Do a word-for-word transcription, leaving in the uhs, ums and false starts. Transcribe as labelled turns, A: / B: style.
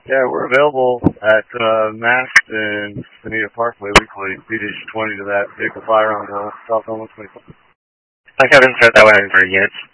A: Yeah, we're available at uh, Mast and Bonita Parkway weekly. B D twenty to that vehicle fire on the South one twenty-five.
B: I haven't heard that one in for years.